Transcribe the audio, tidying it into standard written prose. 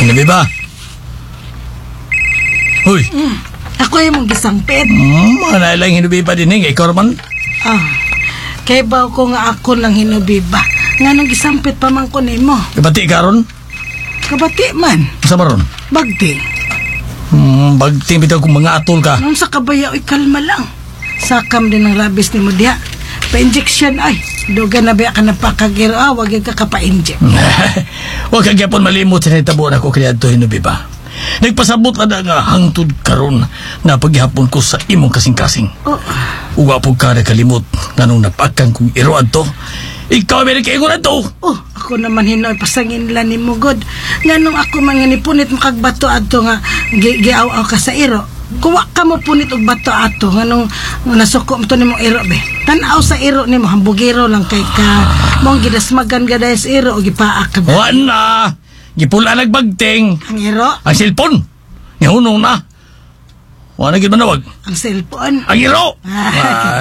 Hinabi ba? Hoy. Ako yung mong gisangpit. Mga nailang hinubi pa din eh. Ikaw naman. Kay ba ko nga ako lang hinubiba. Nga nung gisampit pa man ko nimo. Kabati ka ron? Kabati man. Sa maron? Bagting. Bagting bitaw kung mga atol ka. Nung sa kabaya, kalma lang. Sakam din ang labis ni mo diha. Pa-injection ay. Duga na ba ka na pakagiro. Wag ka kapa-inject. Huwag kang yapon malimot sa nitabuan ako kaya ito hinubi ba. Nagpasabot na nga hangtod karon na paghihapon ko sa imong kasing-kasing. Uwa po ka na kalimot nga nung napakang kong iroan to. Ikaw may nagkaingon na to. Ako naman hinoy pasangin lang ni Mugod. Nga nung ako manganipunit makagbato ato nga giaw-aw ka sa iro. Kuwa ka mo punit og bato ato nga nung nasuko mo to ni mong iro be. Tanaw sa iro ni mo hambugiro lang kay ka. Mong gidasmagan gaday sa iro o gipaak ka ba? Wala na. Gipula nagbagting. Ang iro? Ang cellphone. Nihunong na. Wala na gid manawag. Ang cellphone? Ang iro.